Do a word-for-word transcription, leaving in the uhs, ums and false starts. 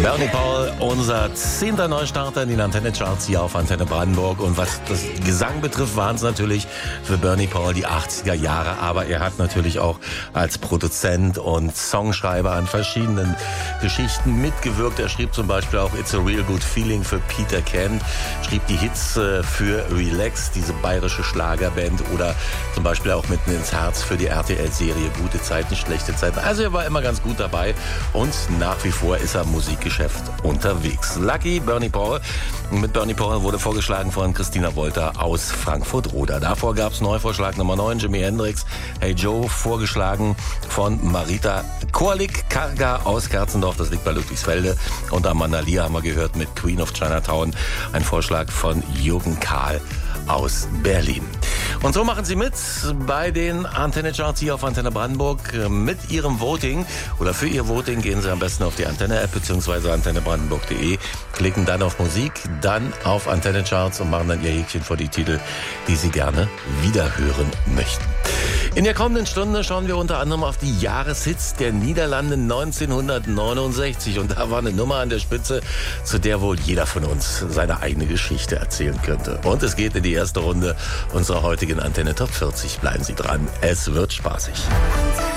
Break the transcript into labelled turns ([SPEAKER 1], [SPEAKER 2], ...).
[SPEAKER 1] Bernie Paul, unser zehnter Neustarter in den Antenne-Charts hier auf Antenne Brandenburg. Und was das Gesang betrifft, waren es natürlich für Bernie Paul die achtziger Jahre. Aber er hat natürlich auch als Produzent und Songschreiber an verschiedenen Geschichten mitgewirkt. Er schrieb zum Beispiel auch It's a Real Good Feeling für Peter Kent, schrieb die Hits für Relax, diese bayerische Schlagerband, oder zum Beispiel auch Mitten ins Herz für die R T L-Serie Gute Zeiten, schlechte Zeiten. Also er war immer ganz gut dabei und nach wie vor ist er im Musikgeschäft unterwegs. Lucky, Bernie Paul. Mit Bernie Paul wurde vorgeschlagen von Christina Wolter aus Frankfurt-Oder. Davor gab es Neuvorschlag Nummer neun, Jimi Hendrix, Hey Joe, vorgeschlagen von Marita Korlik-Karga aus Kerzendorf, das liegt bei Ludwigsfelde. Und Amanda Lear haben wir gehört mit Queen of Chinatown, ein Vorschlag von Jürgen Kahl aus Berlin. Und so machen Sie mit bei den Antenne-Charts hier auf Antenne Brandenburg mit Ihrem Voting. Oder für Ihr Voting gehen Sie am besten auf die Antenne-App bzw. antenne brandenburg punkt de, klicken dann auf Musik, dann auf Antenne-Charts und machen dann Ihr Häkchen vor die Titel, die Sie gerne wiederhören möchten. In der kommenden Stunde schauen wir unter anderem auf die Jahreshits der Niederlande neunzehnhundertneunundsechzig. Und da war eine Nummer an der Spitze, zu der wohl jeder von uns seine eigene Geschichte erzählen könnte. Und es geht in die erste Runde unserer heutigen Antenne Top vierzig. Bleiben Sie dran, es wird spaßig.